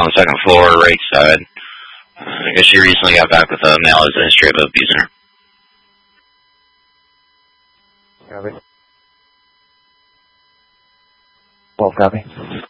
on the second floor, right side. I guess she recently got back with a male who has a history of abusing her. Copy. 12 copy.